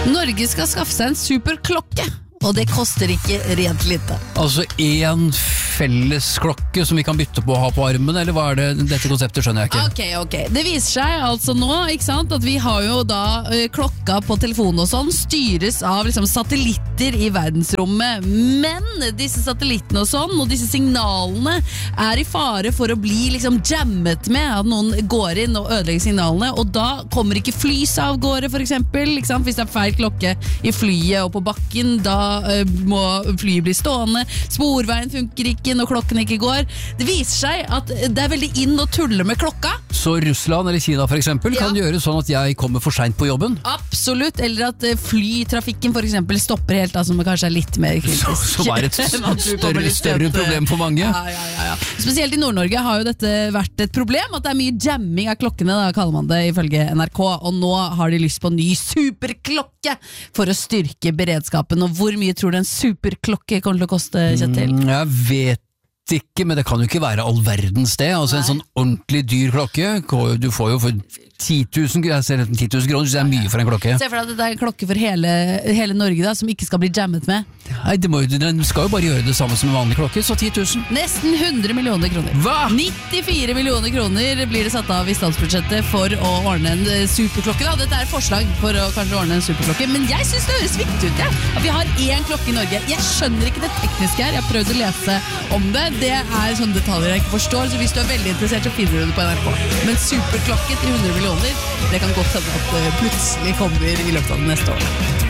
Norge skal skaffe seg en superklokke, og det koster ikke rent lite. Altså en felles klokke som vi kan bytte på å ha på armen, eller hva det dette konseptet skjønner jeg ikke. Ok. Det viser seg altså nå, ikke sant, at vi har jo da klokka på telefonen og sånn, styres av liksom satellitter i verdensrommet, men disse satellittene og sånn, og disse signalene er i fare for å bli liksom jammet med, at noen går inn og ødelegger signalene, og da kommer ikke flys av gårde for eksempel, ikke sant? Hvis det er feil klokke i flyet og på bakken, da må flyet bli stående, sporveien funker ikke når klokken ikke går. Det viser seg at det er veldig inn å tulle med klokka. Så Russland eller Kina for eksempel kan gjøre sånn at jeg kommer for sent på jobben? Absolutt, eller at flytrafikken for eksempel stopper helt, som kanskje er litt mer kritisk. Som er et større problem for mange. Ja. Spesielt i Nord-Norge har jo dette vært et problem, at det er mye jamming av klokkene, da kaller man det ifølge NRK, og nå har de lyst på en ny superklokke for å styrke beredskapen. Og hvor mye tror du en superklokke kommer til å koste, Kjetil? Jeg vet ikke, men det kan jo ikke være all verdens det. Altså en sånn ordentlig dyr klokke, du får jo for 10 000 kroner, så det er mye for en klokke. Se for deg at det er en klokke for hele Norge da, som ikke skal bli jammet med. Nei, den skal jo bare gjøre det samme som en vanlig klokke, så 10 000. Nesten 100 millioner kroner. Hva? 94 millioner kroner blir det satt av i statsbudsjettet for å ordne en superklokke da. Dette er forslag for å kanskje ordne en superklokke, men jeg synes det høres viktig ut, at vi har en klokke i Norge. Jeg skjønner ikke det tekniske her, jeg har prøvd å lese om det. Det er sånne detaljer jeg ikke forstår, så hvis du er veldig interessert så finner du det på NRK. Men superklokke til 100 millioner, det kan godt hende at plutselig kommer i løpet av det neste år.